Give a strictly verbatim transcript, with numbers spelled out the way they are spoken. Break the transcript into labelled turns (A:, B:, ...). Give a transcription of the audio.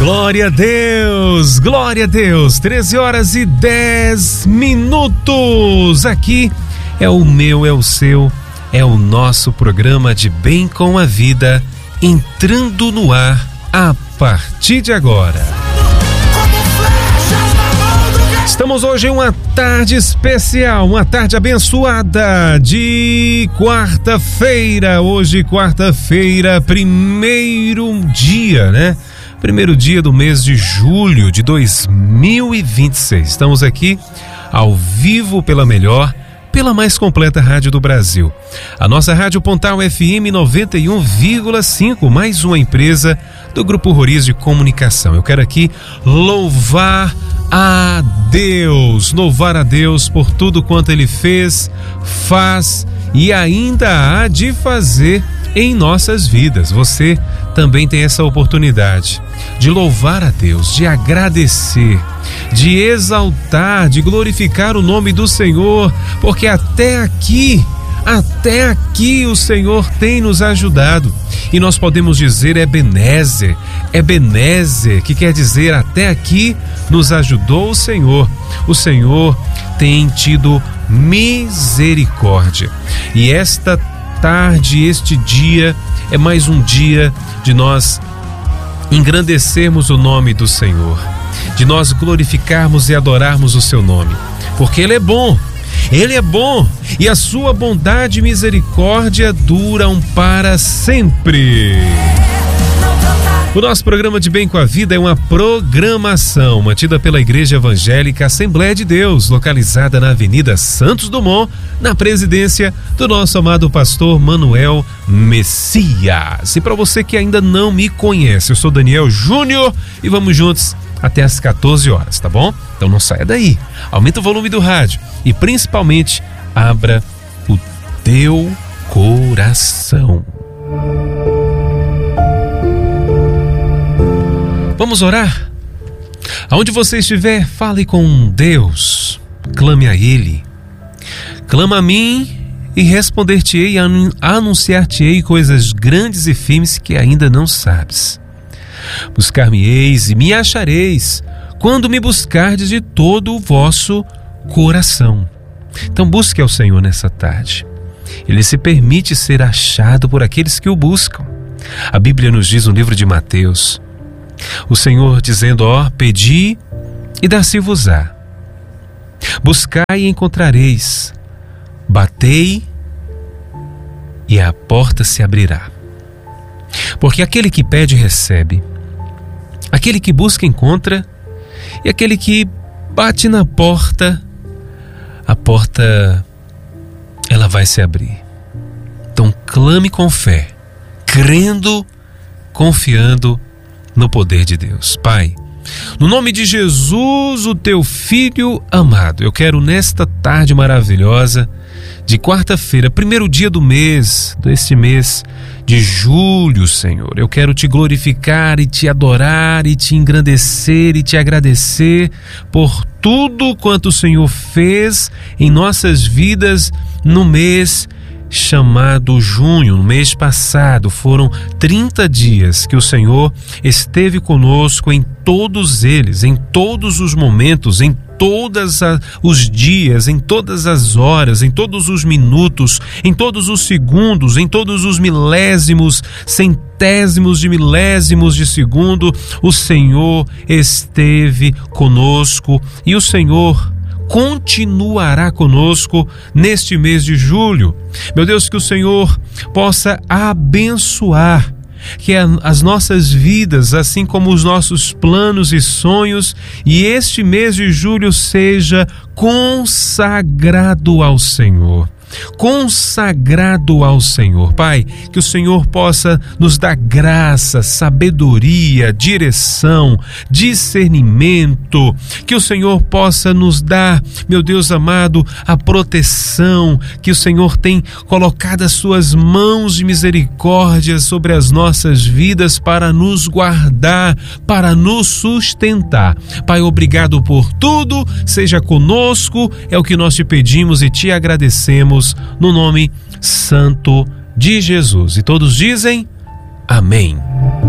A: Glória a Deus, glória a Deus, treze horas e dez minutos, aqui é o meu, é o seu, é o nosso programa de Bem com a Vida, entrando no ar a partir de agora. Estamos hoje em uma tarde especial, uma tarde abençoada de quarta-feira, hoje quarta-feira, primeiro dia, né? Primeiro dia do mês de julho de dois mil e vinte e seis. Estamos aqui ao vivo pela melhor, pela mais completa rádio do Brasil. A nossa Rádio Pontal F M noventa e um vírgula cinco, mais uma empresa do Grupo Roriz de Comunicação. Eu quero aqui louvar a Deus, louvar a Deus por tudo quanto Ele fez, faz e ainda há de fazer em nossas vidas. Você também tem essa oportunidade de louvar a Deus, de agradecer, de exaltar, de glorificar o nome do Senhor, porque até aqui, até aqui o Senhor tem nos ajudado. E nós podemos dizer Ebenezer, Ebenezer, que quer dizer até aqui nos ajudou o Senhor. O Senhor tem tido misericórdia. E esta tarde, este dia, é mais um dia de nós engrandecermos o nome do Senhor, de nós glorificarmos e adorarmos o seu nome, porque Ele é bom, Ele é bom e a sua bondade e misericórdia duram para sempre. O nosso programa de Bem com a Vida é uma programação mantida pela Igreja Evangélica Assembleia de Deus, localizada na Avenida Santos Dumont, na presidência do nosso amado pastor Manuel Messias. E para você que ainda não me conhece, eu sou Daniel Júnior e vamos juntos até às quatorze horas, tá bom? Então não saia daí, aumenta o volume do rádio e principalmente abra o teu coração. Vamos orar? Aonde você estiver, fale com Deus, clame a Ele. Clama a mim e responder-te-ei, anunciar-te-ei coisas grandes e firmes que ainda não sabes. Buscar-me-eis e me achareis, quando me buscardes de todo o vosso coração. Então busque ao Senhor nessa tarde. Ele se permite ser achado por aqueles que o buscam. A Bíblia nos diz no livro de Mateus, o Senhor dizendo, ó, pedi e dar-se-vos-á. Buscai e encontrareis. Batei e a porta se abrirá. Porque aquele que pede recebe, aquele que busca encontra, e aquele que bate na porta, a porta ela vai se abrir. Então clame com fé, crendo, confiando no poder de Deus. Pai, no nome de Jesus, o teu filho amado, eu quero nesta tarde maravilhosa de quarta-feira, primeiro dia do mês, deste mês de julho, Senhor, eu quero te glorificar e te adorar e te engrandecer e te agradecer por tudo quanto o Senhor fez em nossas vidas no mês chamado junho. No mês passado foram trinta dias que o Senhor esteve conosco em todos eles, em todos os momentos, em todos os dias, em todas as horas, em todos os minutos, em todos os segundos, em todos os milésimos, centésimos de milésimos de segundo, o Senhor esteve conosco e o Senhor continuará conosco neste mês de julho. Meu Deus, que o Senhor possa abençoar, que as nossas vidas, assim como os nossos planos e sonhos, e este mês de julho seja consagrado ao Senhor. Consagrado ao Senhor. Pai, que o Senhor possa nos dar graça, sabedoria, direção, discernimento, que o Senhor possa nos dar, meu Deus amado, a proteção, que o Senhor tem colocado as suas mãos de misericórdia sobre as nossas vidas para nos guardar, para nos sustentar. Pai, obrigado por tudo, seja conosco, é o que nós te pedimos e te agradecemos no nome santo de Jesus. E todos dizem amém.